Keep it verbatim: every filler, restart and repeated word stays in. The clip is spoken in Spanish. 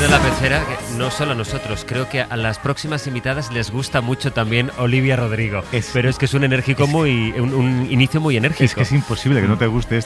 de la pecera, que no solo a nosotros, creo que a las próximas invitadas les gusta mucho también Olivia Rodrigo. Es, pero es que es un enérgico es, muy, un, un inicio muy enérgico. Es que es imposible que no te guste esto.